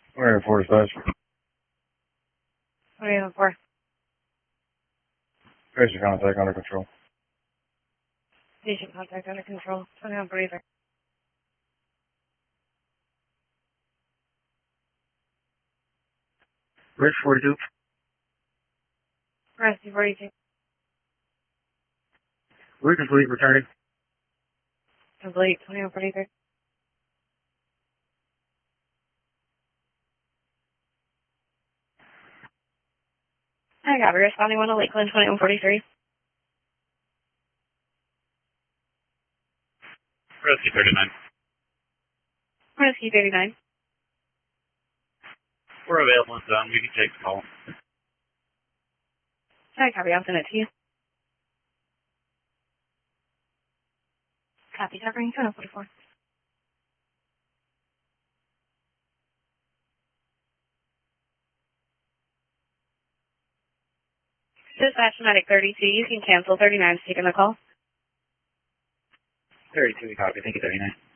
We're at 45. What are you looking for? Patient contact under control. Patient contact under control. 21 breather. Bridge 42. Rescue 42. We're complete, returning. Complete. 21 breather. I got it. Responding 1 to Lakeland 2143. Rescue 39. Rescue 39. We're available in zone. We can take the call. I copy. I'll send it to you. Copy. Covering 2144. Dispatch Medic 32. You can cancel 39's taking the call. 32, copy. Thank you, 39.